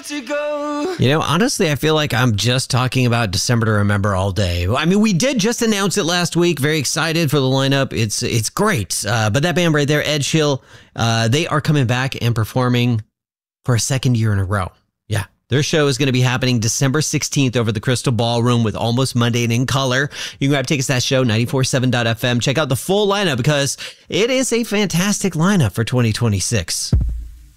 to go. You know, honestly, I feel like I'm just talking about December to Remember all day. I mean, we did just announce it last week. Very excited for the lineup. It's great. But that band right there, Edge Hill, they are coming back and performing for a second year in a row. Yeah. Their show is going to be happening December 16th over the Crystal Ballroom with Almost Mundane in color. You can grab tickets to that show, 947.fm. Check out the full lineup because it is a fantastic lineup for 2026.